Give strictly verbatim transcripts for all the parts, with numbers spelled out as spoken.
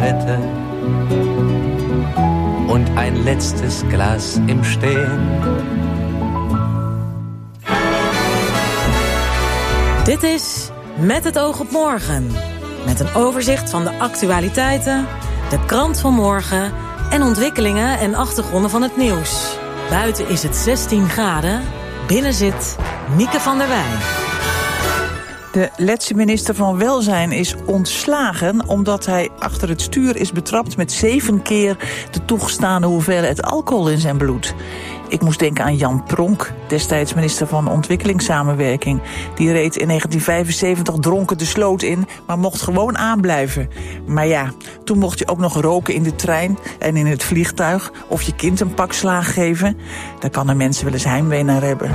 Zigarette und ein letztes Glas im Stehen. Dit is Met het oog op morgen. Met een overzicht van de actualiteiten, de krant van morgen en ontwikkelingen en achtergronden van het nieuws. Buiten is het zestien graden, binnen zit Mieke van der Wij. De Letse minister van Welzijn is ontslagen omdat hij achter het stuur is betrapt met zeven keer de toegestane hoeveelheid alcohol in zijn bloed. Ik moest denken aan Jan Pronk, destijds minister van Ontwikkelingssamenwerking. Die reed in negentien vijfenzeventig dronken de sloot in, maar mocht gewoon aanblijven. Maar ja, toen mocht je ook nog roken in de trein en in het vliegtuig of je kind een pak slaag geven. Daar kan de mensen wel eens heimwee naar hebben.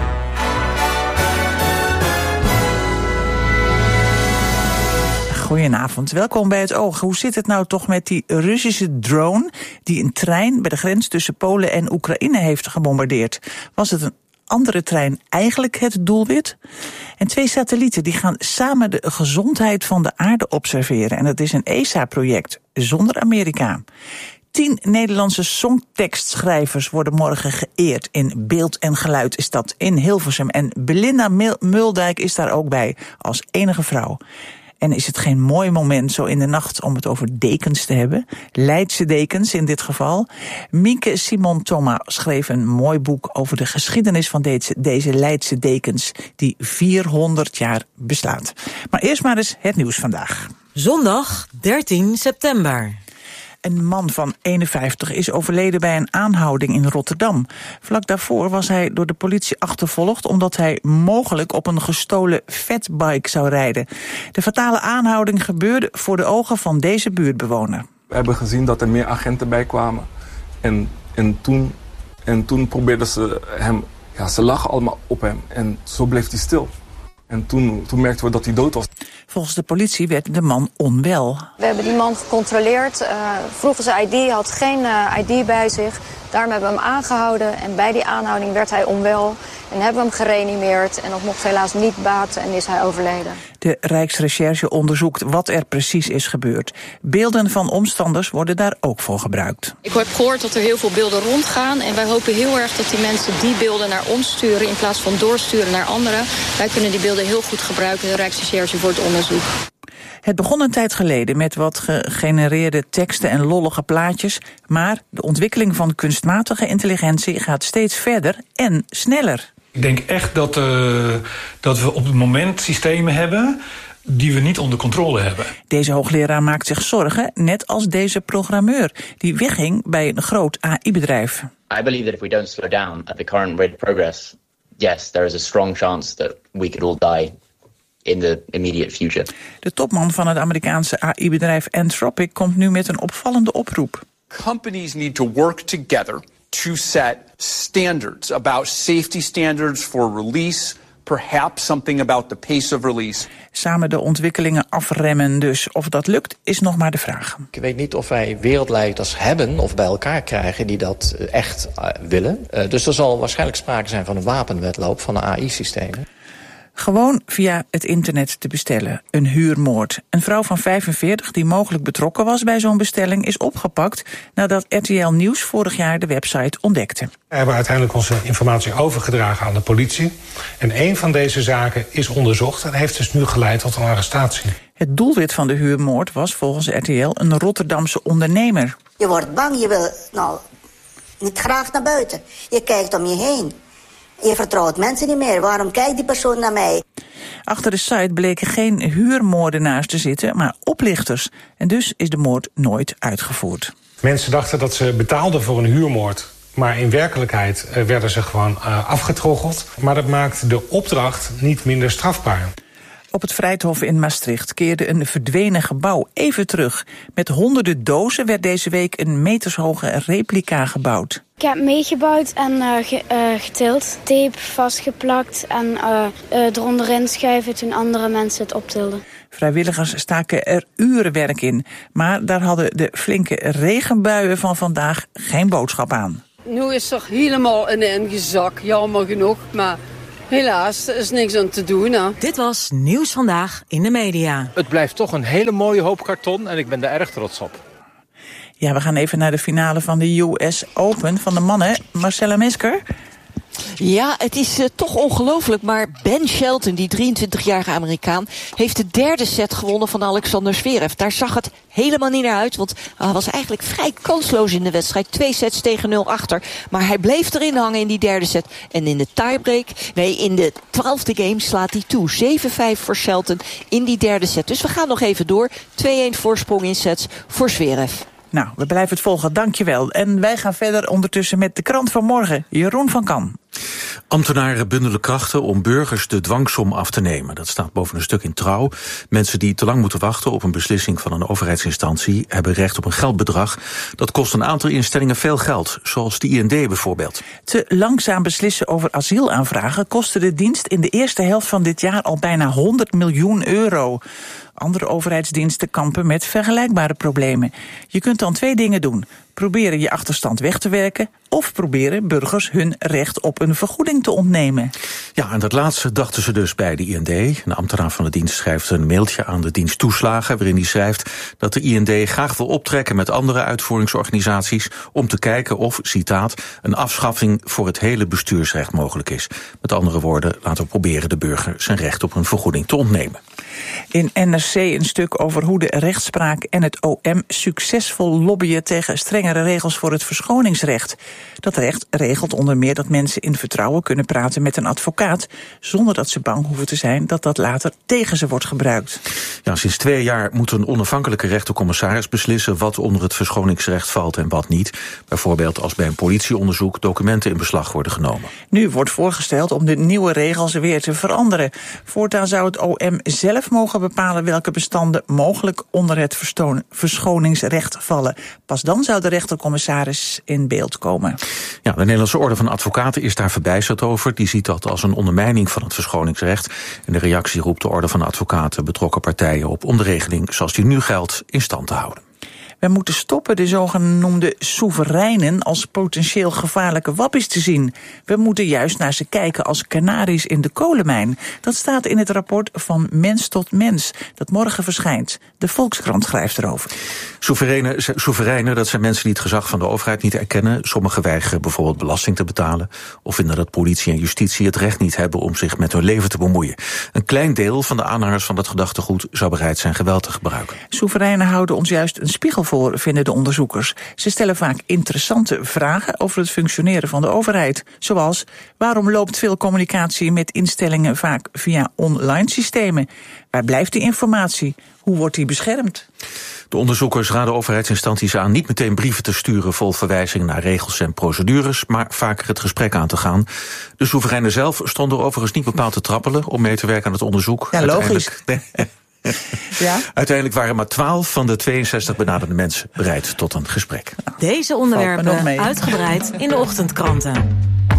Goedenavond, welkom bij Het Oog. Hoe zit het nou toch met die Russische drone die een trein bij de grens tussen Polen en Oekraïne heeft gebombardeerd? Was het een andere trein eigenlijk het doelwit? En twee satellieten die gaan samen de gezondheid van de aarde observeren. En dat is een E S A-project zonder Amerika. Tien Nederlandse songtekstschrijvers worden morgen geëerd. In Beeld en Geluid is dat in Hilversum. En Belinda Muldijk is daar ook bij als enige vrouw. En is het geen mooi moment zo in de nacht om het over dekens te hebben? Leidse dekens in dit geval. Mieke Simon Thoma schreef een mooi boek over de geschiedenis van deze, deze Leidse dekens die vierhonderd jaar bestaat. Maar eerst maar eens het nieuws vandaag. Zondag dertien september. Een man van eenenvijftig is overleden bij een aanhouding in Rotterdam. Vlak daarvoor was hij door de politie achtervolgd omdat hij mogelijk op een gestolen fatbike zou rijden. De fatale aanhouding gebeurde voor de ogen van deze buurtbewoner. We hebben gezien dat er meer agenten bij kwamen. En, en, toen, en toen probeerden ze hem... Ja, ze lachen allemaal op hem. En zo bleef hij stil. En toen, toen merkten we dat hij dood was. Volgens de politie werd de man onwel. We hebben die man gecontroleerd. Uh, vroegen zijn I D, hij had geen uh, I D bij zich. Daarom hebben we hem aangehouden. En bij die aanhouding werd hij onwel. En hebben we hem gereanimeerd. En dat mocht helaas niet baten en is hij overleden. De Rijksrecherche onderzoekt wat er precies is gebeurd. Beelden van omstanders worden daar ook voor gebruikt. Ik heb gehoord dat er heel veel beelden rondgaan. En wij hopen heel erg dat die mensen die beelden naar ons sturen in plaats van doorsturen naar anderen. Wij kunnen die beelden heel goed gebruiken, de Rijksrecherche, voor het onderzoek. Het begon een tijd geleden met wat gegenereerde teksten en lollige plaatjes. Maar de ontwikkeling van kunstmatige intelligentie gaat steeds verder en sneller. Ik denk echt dat, uh, dat we op het moment systemen hebben die we niet onder controle hebben. Deze hoogleraar maakt zich zorgen, net als deze programmeur, die wegging bij een groot A I-bedrijf. I believe that if we don't slow down at the current rate of progress, yes, there is a strong chance that we could all die in the immediate future. De topman van het Amerikaanse A I-bedrijf Anthropic komt nu met een opvallende oproep. Companies need to work together to set standards about safety standards for release, perhaps something about the pace of release. Samen de ontwikkelingen afremmen dus. Of dat lukt, is nog maar de vraag. Ik weet niet of wij wereldleiders hebben of bij elkaar krijgen die dat echt uh, willen. Uh, dus er zal waarschijnlijk sprake zijn van een wapenwedloop van de A I-systemen. Gewoon via het internet te bestellen. Een huurmoord. Een vrouw van vijfenveertig die mogelijk betrokken was bij zo'n bestelling is opgepakt nadat R T L Nieuws vorig jaar de website ontdekte. We hebben uiteindelijk onze informatie overgedragen aan de politie. En een van deze zaken is onderzocht en heeft dus nu geleid tot een arrestatie. Het doelwit van de huurmoord was volgens R T L een Rotterdamse ondernemer. Je wordt bang, je wil nou niet graag naar buiten. Je kijkt om je heen. Je vertrouwt mensen niet meer. Waarom kijkt die persoon naar mij? Achter de site bleken geen huurmoordenaars te zitten, maar oplichters. En dus is de moord nooit uitgevoerd. Mensen dachten dat ze betaalden voor een huurmoord. Maar in werkelijkheid werden ze gewoon uh, afgetroggeld. Maar dat maakt de opdracht niet minder strafbaar. Op het Vrijthof in Maastricht keerde een verdwenen gebouw even terug. Met honderden dozen werd deze week een metershoge replica gebouwd. Ik heb meegebouwd en uh, ge, uh, getild. Tape vastgeplakt en uh, uh, eronderin schuiven toen andere mensen het optilden. Vrijwilligers staken er uren werk in. Maar daar hadden de flinke regenbuien van vandaag geen boodschap aan. Nu is er helemaal in gezakt, jammer genoeg, maar helaas, er is niks aan te doen. Hè. Dit was Nieuws Vandaag in de Media. Het blijft toch een hele mooie hoop karton en ik ben er erg trots op. Ja, we gaan even naar de finale van de U S Open van de mannen. Marcella Mesker. Ja, het is uh, toch ongelooflijk, maar Ben Shelton, die drieëntwintigjarige Amerikaan, heeft de derde set gewonnen van Alexander Zverev. Daar zag het helemaal niet naar uit, want hij was eigenlijk vrij kansloos in de wedstrijd. Twee sets tegen nul achter, maar hij bleef erin hangen in die derde set. En in de tiebreak, nee, in de twaalfde game slaat hij toe. zeven vijf voor Shelton in die derde set. Dus we gaan nog even door. twee-een voorsprong in sets voor Zverev. Nou, we blijven het volgen, dankjewel. En wij gaan verder ondertussen met de krant van morgen. Jeroen van Kam. Ambtenaren bundelen krachten om burgers de dwangsom af te nemen. Dat staat boven een stuk in Trouw. Mensen die te lang moeten wachten op een beslissing van een overheidsinstantie hebben recht op een geldbedrag. Dat kost een aantal instellingen veel geld, zoals de I N D bijvoorbeeld. Te langzaam beslissen over asielaanvragen kostte de dienst in de eerste helft van dit jaar al bijna honderd miljoen euro. Andere overheidsdiensten kampen met vergelijkbare problemen. Je kunt dan twee dingen doen. Proberen je achterstand weg te werken of proberen burgers hun recht op een vergoeding te ontnemen. Ja, en dat laatste dachten ze dus bij de I N D. Een ambtenaar van de dienst schrijft een mailtje aan de dienst toeslagen waarin hij schrijft dat de I N D graag wil optrekken met andere uitvoeringsorganisaties om te kijken of, citaat, een afschaffing voor het hele bestuursrecht mogelijk is. Met andere woorden, laten we proberen de burger zijn recht op een vergoeding te ontnemen. In N R C een stuk over hoe de rechtspraak en het O M succesvol lobbyen tegen strengere regels voor het verschoningsrecht. Dat recht regelt onder meer dat mensen in vertrouwen kunnen praten met een advocaat, zonder dat ze bang hoeven te zijn dat dat later tegen ze wordt gebruikt. Ja, sinds twee jaar moet een onafhankelijke rechtercommissaris beslissen wat onder het verschoningsrecht valt en wat niet. Bijvoorbeeld als bij een politieonderzoek documenten in beslag worden genomen. Nu wordt voorgesteld om de nieuwe regels weer te veranderen. Voortaan zou het O M zelf mogen bepalen welke bestanden mogelijk onder het verschoningsrecht vallen. Pas dan zou de rechtercommissaris in beeld komen. Ja, de Nederlandse Orde van Advocaten is daar verbijsterd over. Die ziet dat als een ondermijning van het verschoningsrecht. In de reactie roept de Orde van Advocaten betrokken partijen op om de regeling zoals die nu geldt in stand te houden. We moeten stoppen de zogenoemde soevereinen als potentieel gevaarlijke wappies te zien. We moeten juist naar ze kijken als kanaries in de kolenmijn. Dat staat in het rapport Van Mens tot Mens, dat morgen verschijnt. De Volkskrant schrijft erover. Soevereinen, soevereinen, dat zijn mensen die het gezag van de overheid niet erkennen. Sommigen weigeren bijvoorbeeld belasting te betalen of vinden dat politie en justitie het recht niet hebben om zich met hun leven te bemoeien. Een klein deel van de aanhangers van dat gedachtegoed zou bereid zijn geweld te gebruiken. Soevereinen houden ons juist een spiegel voor, vinden de onderzoekers. Ze stellen vaak interessante vragen over het functioneren van de overheid. Zoals, waarom loopt veel communicatie met instellingen vaak via online systemen? Waar blijft die informatie? Hoe wordt die beschermd? De onderzoekers raden overheidsinstanties aan niet meteen brieven te sturen vol verwijzingen naar regels en procedures, maar vaker het gesprek aan te gaan. De soevereinen zelf stonden overigens niet bepaald te trappelen om mee te werken aan het onderzoek. Ja, logisch. Ja? Uiteindelijk waren maar twaalf van de tweeënzestig benaderde mensen bereid tot een gesprek. Deze onderwerpen uitgebreid in de ochtendkranten.